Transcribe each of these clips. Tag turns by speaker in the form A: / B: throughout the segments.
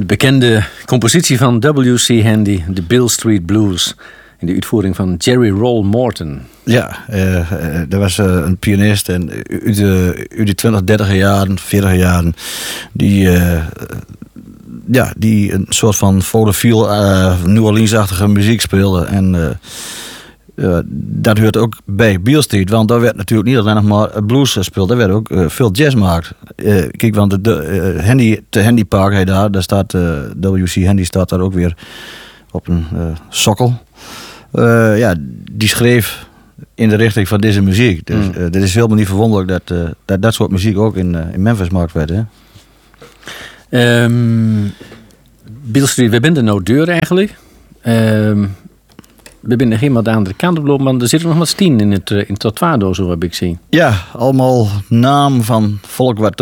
A: De bekende compositie van W.C. Handy, de Beale Street Blues, in de uitvoering van Jerry Roll Morton.
B: Ja, dat was een pianist en uit de 20, 30 jaren, 40 jaren, die een soort van vaudeville, New Orleans-achtige muziek speelde. En dat hoort ook bij Beale Street, want daar werd natuurlijk niet alleen nog maar blues gespeeld, daar werd ook veel jazz gemaakt. Kijk, want de Handy Park, daar staat W.C. Handy staat daar ook weer op een sokkel. Die schreef in de richting van deze muziek. Dus het is helemaal niet verwonderlijk dat soort muziek ook in Memphis gemaakt werd. Hè?
A: Beale Street, we zijn er nou deur eigenlijk. We zijn helemaal aan de andere kant opgelopen, maar er zitten nog wat stien in het trottoir, zo heb ik gezien.
B: Ja, allemaal naam van volk wat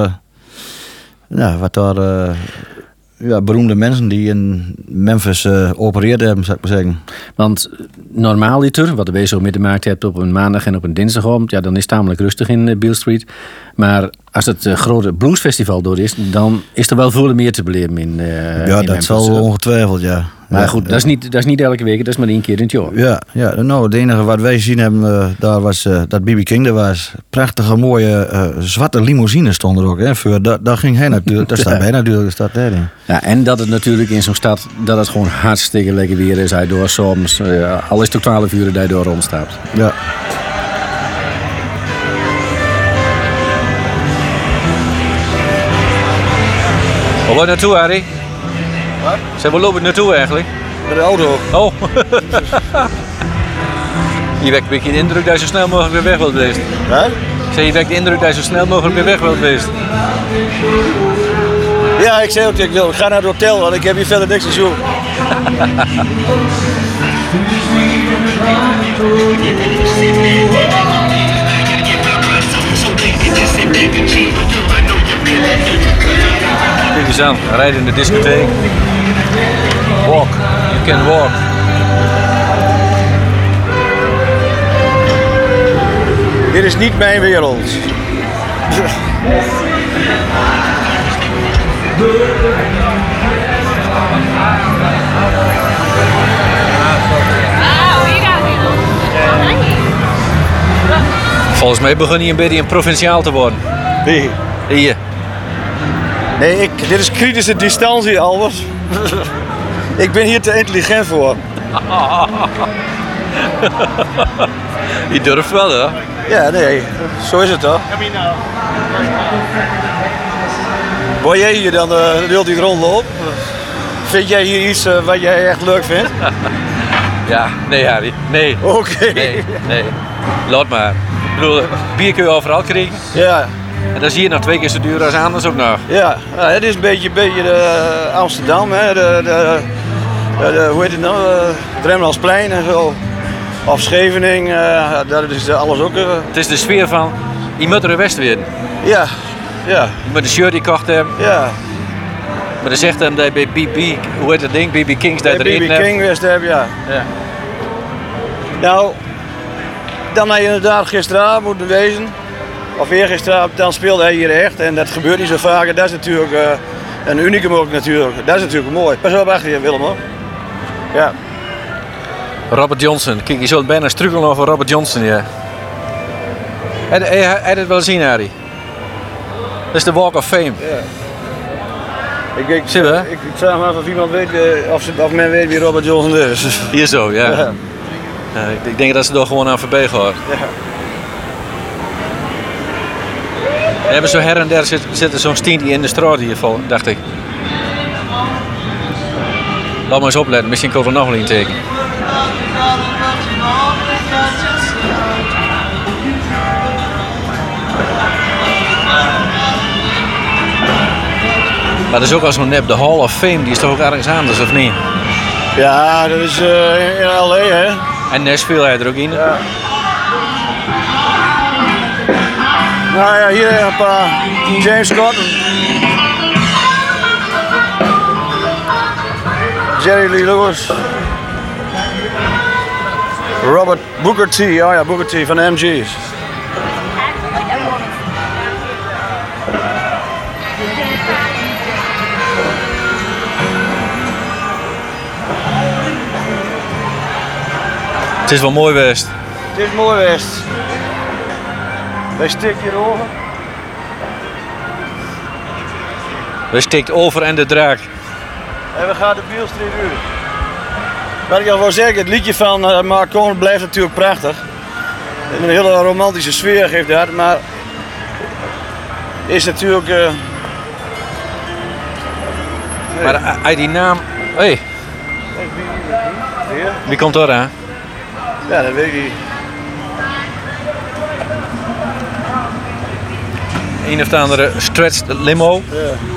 B: daar beroemde mensen die in Memphis opereerd hebben, zou ik maar zeggen.
A: Want normaaliter, wat de zo mee te maken hebt op een maandag en op een dinsdagavond, ja, dan is het tamelijk rustig in Beale Street. Maar als het grote bluesfestival door is, dan is er wel veel meer te beleven in
B: dat
A: Memphis.
B: zal ongetwijfeld, ja.
A: Maar goed, dat is niet elke week, dat is maar 1 keer in het jaar.
B: Ja, nou, het enige wat wij gezien hebben, daar was dat B.B. King er was. Prachtige, mooie, zwarte limousine stond er ook. Hè, daar ging hij natuurlijk, daar staat bij natuurlijk de stad daarin.
A: Ja, en dat het natuurlijk in zo'n stad, dat het gewoon hartstikke lekker weer is. Hij door soms, al is het ook 12 uur dat hij door rondstapt.
B: Ja.
A: Waar loop je naartoe, Harry?
C: Wat?
A: Zeg, waar loop je naartoe eigenlijk?
C: Met de auto.
A: Oh. Je wekt een beetje de indruk dat je zo snel mogelijk weer weg wilt wezen.
C: Wat?
A: Zeg, je wekt de indruk dat je zo snel mogelijk weer weg wilt wezen.
C: Ja, ik zei ook dat ik ga naar het hotel, want ik heb hier verder niks te zoeken.
A: Kijk eens aan, rijden in de discotheek. Walk, you can walk.
C: Dit is niet mijn wereld.
A: Volgens mij begon hij een beetje een provinciaal te worden.
C: Wie?
A: Hier.
C: Nee, dit is kritische distantie, Albert. Ik ben hier te intelligent voor.
A: Je durft wel, hè?
C: Ja, nee, zo is het toch? Word jij hier dan wilt hij rondlopen? Vind jij hier iets wat jij echt leuk vindt?
A: Ja, nee Harry, nee.
C: Oké.
A: Nee. Laat maar. Ik bedoel, bier kun je overal krijgen.
C: Ja.
A: En dan zie je nog 2 keer zo duur als anders ook nog.
C: Ja, nou, het is een beetje Amsterdam, hè? Hoe heet het nou? Het Rembrandtsplein en zo. Of Scheveningen, dat is alles ook.
A: Het is de sfeer van, je moet er een West weer.
C: Ja.
A: Je moet een shirt die kocht hebben.
C: Ja.
A: Maar dan zegt hem dat je bij BB, hoe heet dat ding? BB Kings dat erin hebt.
C: BB King West heb, ja. Nou, dan had je inderdaad gisteravond moeten wezen. Of eergisteravond, dan speelde hij hier echt. En dat gebeurt niet zo vaak. En dat is natuurlijk een unicum ook natuurlijk. Dat is natuurlijk mooi. Pas op achter je, Willem, hoor. Ja.
A: Robert Johnson. Kijk, je zult bijna struggelen over Robert Johnson, ja. Heb je het wel zien, Harry? Dat is de Walk of Fame.
C: Ja. Ik vraag me af of iemand weet, of men weet wie Robert Johnson is.
A: Hier zo, ja. Ik denk dat ze er gewoon aan voorbij gaan.
C: Ja.
A: We hebben zo her en der zitten zo'n stien die in de straat hier vol, dacht ik. Laat maar eens opletten, misschien komt er nog wel een teken. Maar dat is ook al zo'n nep, de Hall of Fame, die is toch ook ergens anders, of niet?
C: Ja, dat is in L.A., hè?
A: En Nashville had er ook in.
C: Ja. Nou ja, hier een paar. James Scott. Jerry Lee Lewis. Robert Booker T. Oh ja, Booker T van de MG's.
D: Het is wel mooi geweest.
C: Het is mooi geweest. Wij stikken hierover.
D: We stikt over en de draak.
C: En we gaan de Beale Street uit. Wat ik al wil zeggen, het liedje van Mark Cohn blijft natuurlijk prachtig. Een hele romantische sfeer geeft dat, maar is natuurlijk...
D: Maar hij die naam... Hey, wie komt er aan?
C: Ja, dat weet ik niet.
D: Een of andere stretched limo.
C: Ja.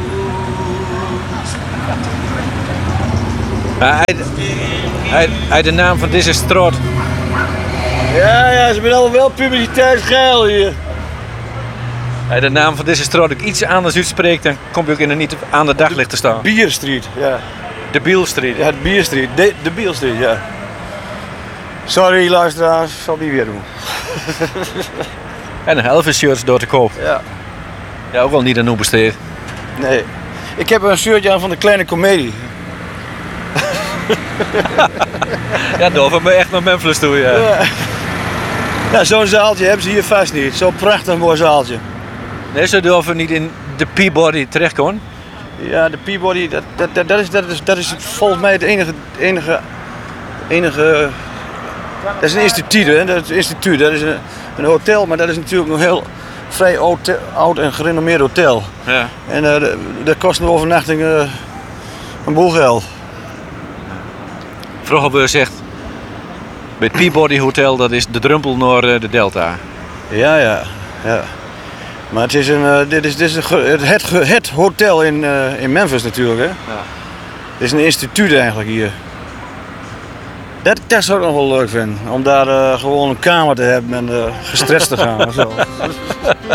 D: Maar hij de naam van deze straat.
C: Ja, ze zijn al wel publiciteitsgeil hier.
D: Hij de naam van deze straat ook iets anders uitspreekt, dan kom je ook in een niet aan de daglicht te staan.
C: Beale Street, ja.
D: De Beale Street.
C: Ja, de Beale Street. De Beale Street, ja. Sorry luisteraars, zal niet weer doen.
D: En Elvis shirts door te koop.
C: Ja.
D: Ja, ook wel niet aan hoe besteed.
C: Nee. Ik heb een shirtje aan van de Kleine Comedie.
D: Ja, daar ben echt naar Memphis toe, ja.
C: Ja, zo'n zaaltje hebben ze hier vast niet. Zo'n prachtig mooi zaaltje.
D: Nee, ze durven niet in de Peabody terecht kon.
C: Ja, de Peabody, dat is volgens mij het enige... Dat is een instituut, hè? Dat is een hotel, maar dat is natuurlijk een heel vrij oud en gerenommeerd hotel.
D: Ja.
C: En dat kost een overnachting een boel geld.
D: Vroeger werd gezegd, bij het Peabody Hotel, dat is de drumpel naar de Delta.
C: Ja. Maar het is dit is het hotel in Memphis natuurlijk, hè?
D: Ja.
C: Het is een instituut eigenlijk hier. Dat zou ik nog wel leuk vinden, om daar gewoon een kamer te hebben en gestrest te gaan of zo.